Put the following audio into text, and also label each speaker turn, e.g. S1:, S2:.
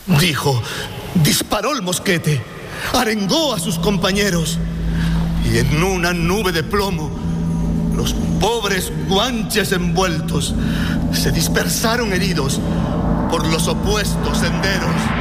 S1: Dijo, disparó el mosquete, arengó a sus compañeros, y en una nube de plomo, los pobres guanches envueltos se dispersaron heridos por los opuestos senderos.